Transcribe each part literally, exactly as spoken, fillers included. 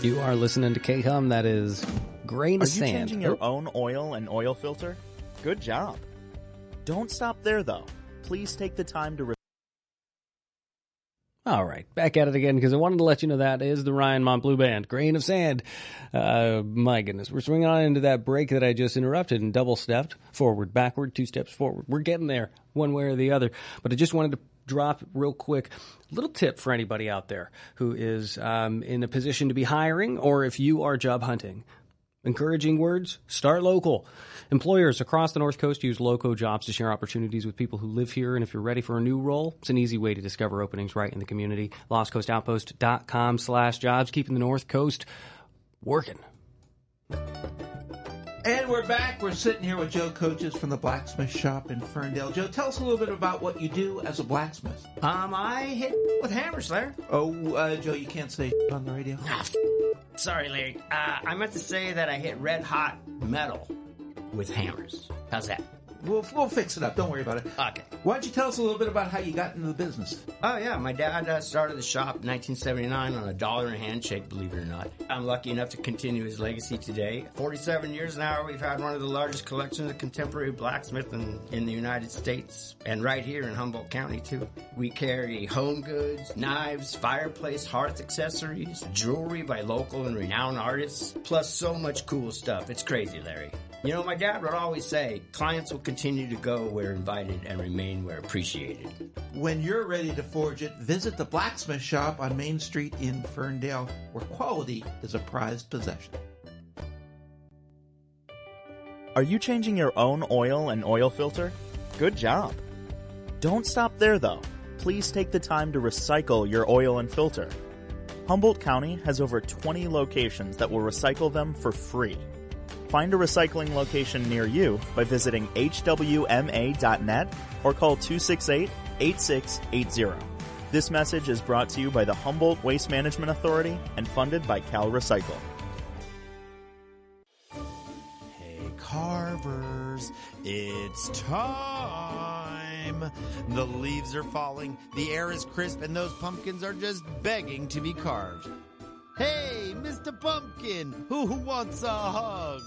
You are listening to K-Hum. That is Grain of Are you Sand. changing your own oil and oil filter? Good job. Don't stop there, though. Please take the time to... Re- All right, back at it again, because I wanted to let you know that is the Ryan Montbleu Band, Grain of Sand. Uh, my goodness, we're swinging on into that break that I just interrupted and double-stepped, forward, backward, two steps forward. We're getting there, one way or the other. But I just wanted to drop real quick a little tip for anybody out there who is um, in a position to be hiring, or if you are job hunting. Encouraging words, start local. Employers across the North Coast use Loco Jobs to share opportunities with people who live here, and if you're ready for a new role, it's an easy way to discover openings right in the community. Lost Coast Outpost dot com slash jobs, keeping the North Coast working. And we're back. We're sitting here with Joe Coaches from the blacksmith shop in Ferndale. Joe, tell us a little bit about what you do as a blacksmith. Um, I hit with hammers, Larry. Oh, uh, Joe, you can't say on the radio. Ah, f- sorry, Larry. Uh, I meant to say that I hit red hot metal with hammers. How's that? We'll, we'll fix it up. Don't worry about it. Okay. Why don't you tell us a little bit about how you got into the business? Oh, yeah. My dad uh, started the shop in nineteen seventy-nine on a dollar and a handshake, believe it or not. I'm lucky enough to continue his legacy today. forty-seven years now, we've had one of the largest collections of contemporary blacksmith in, in the United States, and right here in Humboldt County, too. We carry home goods, knives, fireplace, hearth accessories, jewelry by local and renowned artists, plus so much cool stuff. It's crazy, Larry. You know, my dad would always say, clients will continue to go where invited and remain where appreciated. When you're ready to forge it, visit the blacksmith shop on Main Street in Ferndale, where quality is a prized possession. Are you changing your own oil and oil filter? Good job. Don't stop there, though. Please take the time to recycle your oil and filter. Humboldt County has over twenty locations that will recycle them for free. Find a recycling location near you by visiting H W M A dot net or call two six eight, eight six eight zero. This message is brought to you by the Humboldt Waste Management Authority and funded by Cal Recycle. Hey, carvers, it's time. The leaves are falling, the air is crisp, and those pumpkins are just begging to be carved. Hey, Mister Pumpkin, who wants a hug?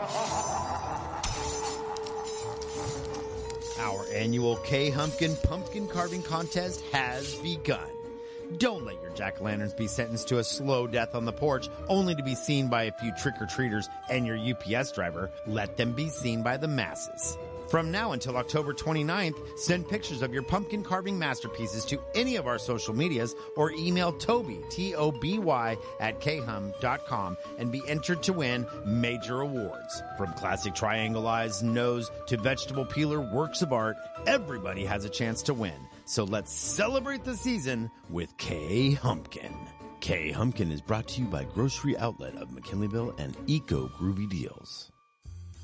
Our annual K-Humpkin Pumpkin Carving Contest has begun. Don't let your jack-o'-lanterns be sentenced to a slow death on the porch, only to be seen by a few trick-or-treaters and your U P S driver. Let them be seen by the masses. From now until October twenty-ninth, send pictures of your pumpkin carving masterpieces to any of our social medias or email Toby, T O B Y, at K hum dot com and be entered to win major awards. From classic triangle eyes, nose, to vegetable peeler works of art, everybody has a chance to win. So let's celebrate the season with K-Humpkin. K-Humpkin is brought to you by Grocery Outlet of McKinleyville and Eco Groovy Deals.